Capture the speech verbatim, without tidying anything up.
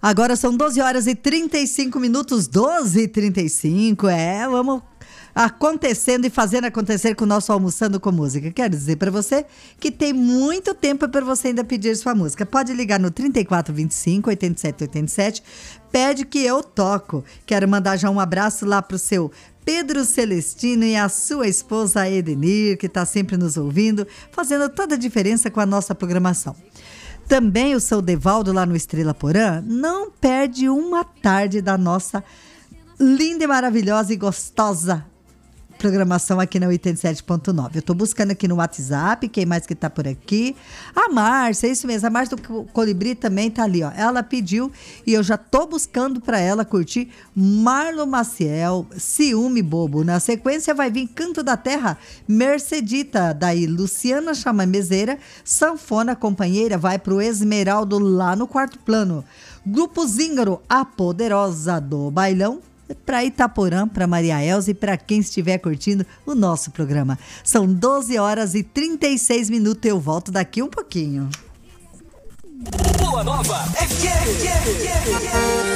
Agora são doze horas e trinta e cinco minutos, doze e trinta e cinco, é, vamos acontecendo e fazendo acontecer com o nosso Almoçando com Música. Quero dizer para você que tem muito tempo para você ainda pedir sua música. Pode ligar no trinta e quatro, vinte e cinco, oitenta e sete oitenta e sete, pede que eu toco. Quero mandar já um abraço lá pro seu Pedro Celestino e a sua esposa Edenir, que está sempre nos ouvindo, fazendo toda a diferença com a nossa programação. Também o seu Devaldo lá no Estrela Porã não perde uma tarde da nossa linda e maravilhosa e gostosa programação aqui na oitenta e sete ponto nove. Eu tô buscando aqui no WhatsApp, quem mais que tá por aqui? A Márcia, isso mesmo, a Márcia do Colibri também tá ali, ó. Ela pediu e eu já tô buscando pra ela curtir Marlon Maciel, Ciúme Bobo. Na sequência vai vir Canto da Terra, Mercedita, daí Luciana Chamamezeira, Sanfona Companheira, vai pro Esmeraldo lá no quarto plano. Grupo Zíngaro, A Poderosa do Bailão, para Itaporã, para Maria Elza e para quem estiver curtindo o nosso programa. São doze horas e trinta e seis minutos. Eu volto daqui um pouquinho. Boa Nova F M.